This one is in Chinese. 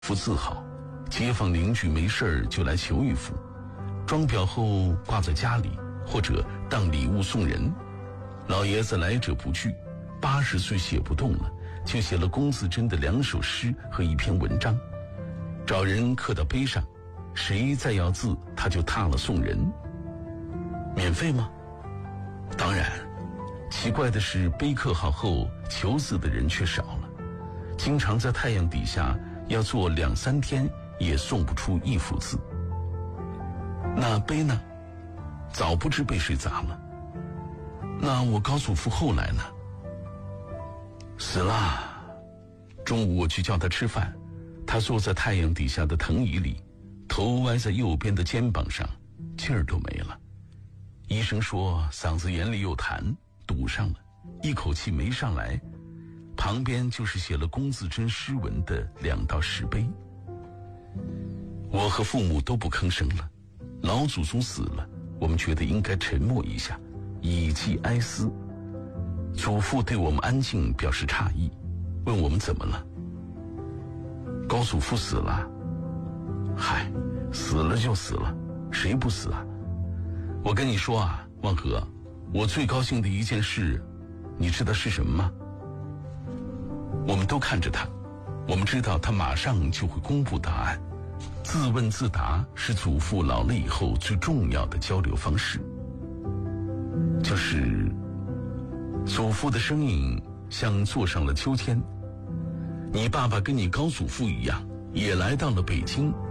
福字号，街坊邻居没事儿就来求一幅，装裱后挂在家里，或者当礼物送人。老爷子来者不拒，80岁写不动了，就写了龚自珍的2首诗和一篇文章，找人刻到碑上，谁再要字他就踏了送人。免费吗？当然。奇怪的是，碑刻好后求字的人却少了，经常在太阳底下要坐2、3天也送不出一幅字。那碑呢？早不知被谁砸了。那我高祖父后来呢？死了。中午我去叫他吃饭，他坐在太阳底下的藤椅里，头歪在右边的肩膀上，气儿都没了。医生说嗓子眼里有痰，堵上了，一口气没上来。旁边就是写了龚自珍诗文的2道石碑。我和父母都不吭声了。老祖宗死了，我们觉得应该沉默一下，以寄哀思。祖父对我们安静表示诧异，问我们怎么了。高祖父死了。嗨，死了就死了，谁不死啊？我跟你说啊，望和，我最高兴的一件事，你知道是什么吗？我们都看着他，我们知道他马上就会公布答案。自问自答是祖父老了以后最重要的交流方式。就是祖父的声音像坐上了秋天，你爸爸跟你高祖父一样，也来到了北京，